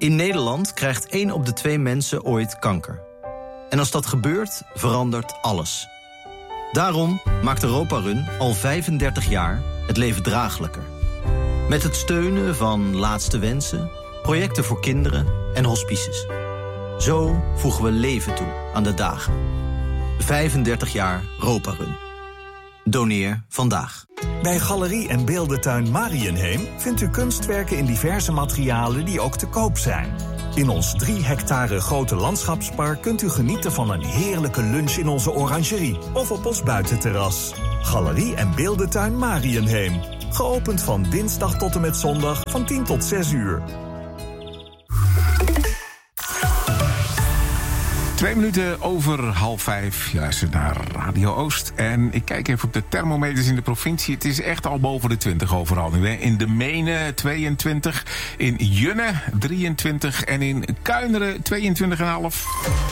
In Nederland krijgt 1 op de 2 mensen ooit kanker. En als dat gebeurt, verandert alles. Daarom maakt Europa Run al 35 jaar het leven draaglijker. Met het steunen van Laatste Wensen, projecten voor kinderen en hospices. Zo voegen we leven toe aan de dagen. 35 jaar Europa Run. Doneer vandaag. Bij Galerie en Beeldentuin Mariënheem vindt u kunstwerken in diverse materialen die ook te koop zijn. In ons 3 hectare grote landschapspark kunt u genieten van een heerlijke lunch in onze orangerie of op ons buitenterras. Galerie en Beeldentuin Mariënheem. Geopend van dinsdag tot en met zondag van 10 tot 6 uur. 2 minuten over 4:30. Je luistert naar Radio Oost. En ik kijk even op de thermometers in de provincie. Het is echt al boven de 20 overal nu. Hè. In De Mene 22. In Junne 23. En in Kuineren 22,5.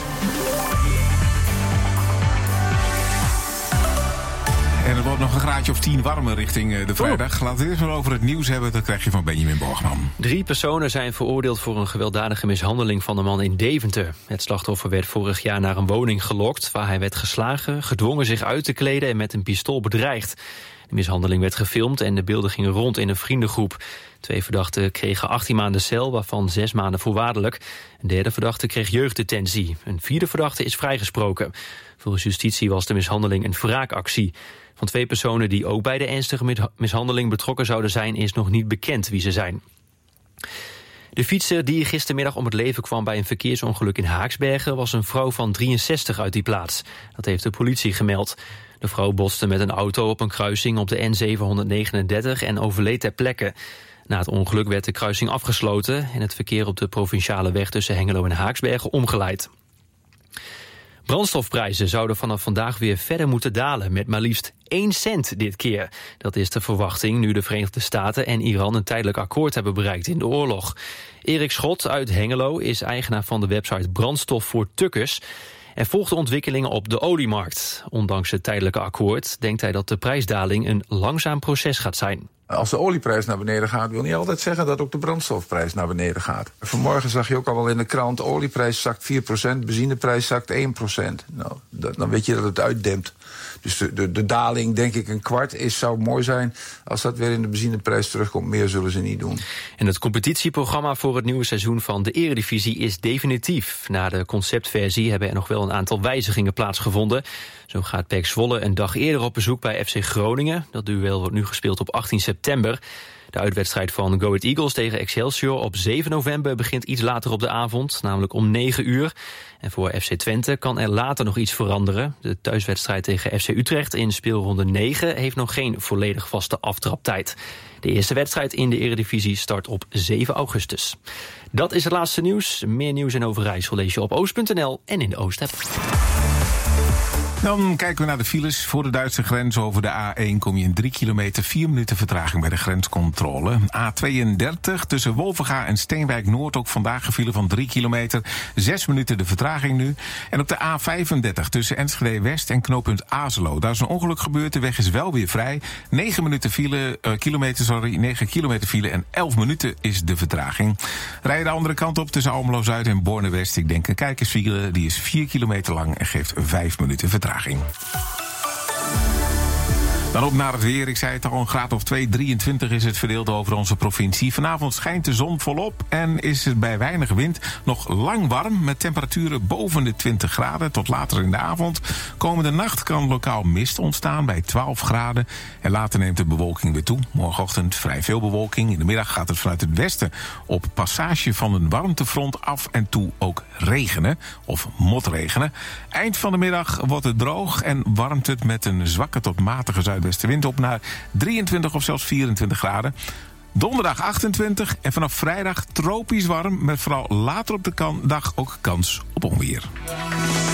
En er wordt nog een graadje of 10 warmer richting de vrijdag. Laten we het eerst maar over het nieuws hebben. Dat krijg je van Benjamin Borgman. 3 personen zijn veroordeeld voor een gewelddadige mishandeling van een man in Deventer. Het slachtoffer werd vorig jaar naar een woning gelokt waar hij werd geslagen, gedwongen zich uit te kleden en met een pistool bedreigd. De mishandeling werd gefilmd en de beelden gingen rond in een vriendengroep. 2 verdachten kregen 18 maanden cel, waarvan 6 maanden voorwaardelijk. Een derde verdachte kreeg jeugddetentie. Een 4e verdachte is vrijgesproken. Volgens justitie was de mishandeling een wraakactie. Van 2 personen die ook bij de ernstige mishandeling betrokken zouden zijn, is nog niet bekend wie ze zijn. De fietser die gistermiddag om het leven kwam bij een verkeersongeluk in Haaksbergen was een vrouw van 63 uit die plaats. Dat heeft de politie gemeld. De vrouw botste met een auto op een kruising op de N739 en overleed ter plekke. Na het ongeluk werd de kruising afgesloten en het verkeer op de provinciale weg tussen Hengelo en Haaksbergen omgeleid. Brandstofprijzen zouden vanaf vandaag weer verder moeten dalen, met maar liefst 1 cent dit keer. Dat is de verwachting nu de Verenigde Staten en Iran een tijdelijk akkoord hebben bereikt in de oorlog. Erik Schot uit Hengelo is eigenaar van de website Brandstof voor Tukkers en volgt de ontwikkelingen op de oliemarkt. Ondanks het tijdelijke akkoord denkt hij dat de prijsdaling een langzaam proces gaat zijn. Als de olieprijs naar beneden gaat, wil niet altijd zeggen dat ook de brandstofprijs naar beneden gaat. Vanmorgen zag je ook al wel in de krant, olieprijs zakt 4%, benzineprijs zakt 1%. Nou, dan weet je dat het uitdempt. Dus de daling, denk ik, 1/4 zou mooi zijn. Als dat weer in de benzineprijs terugkomt, meer zullen ze niet doen. En het competitieprogramma voor het nieuwe seizoen van de Eredivisie is definitief. Na de conceptversie hebben er nog wel een aantal wijzigingen plaatsgevonden. Zo gaat PEC Zwolle een dag eerder op bezoek bij FC Groningen. Dat duel wordt nu gespeeld op 18 september. De uitwedstrijd van Go Ahead Eagles tegen Excelsior op 7 november... begint iets later op de avond, namelijk om 9 uur. En voor FC Twente kan er later nog iets veranderen. De thuiswedstrijd tegen FC Utrecht in speelronde 9... heeft nog geen volledig vaste aftraptijd. De eerste wedstrijd in de Eredivisie start op 7 augustus. Dat is het laatste nieuws. Meer nieuws en Overijssel lees je op oost.nl en in de Oost-app. Dan kijken we naar de files. Voor de Duitse grens over de A1 kom je in 3 kilometer, 4 minuten vertraging bij de grenscontrole. A32 tussen Wolvenga en Steenwijk Noord ook vandaag een file van 3 kilometer. 6 minuten de vertraging nu. En op de A35 tussen Enschede West en knooppunt Azelo. Daar is een ongeluk gebeurd, de weg is wel weer vrij. 9 kilometer file en 11 minuten is de vertraging. Rij je de andere kant op tussen Almelo Zuid en Borne West. Ik denk een kijkersfile, die is 4 kilometer lang en geeft 5 minuten vertraging. Dan op naar het weer. Ik zei het al, een graad of 23 is het verdeeld over onze provincie. Vanavond schijnt de zon volop en is het bij weinig wind nog lang warm... met temperaturen boven de 20 graden tot later in de avond. Komende nacht kan lokaal mist ontstaan bij 12 graden. En later neemt de bewolking weer toe. Morgenochtend vrij veel bewolking. In de middag gaat het vanuit het westen op passage van een warmtefront af en toe ook regenen of motregenen. Eind van de middag wordt het droog en warmt het met een zwakke tot matige zuidwestenwind op naar 23 of zelfs 24 graden. Donderdag 28 en vanaf vrijdag tropisch warm met vooral later op de dag ook kans op onweer.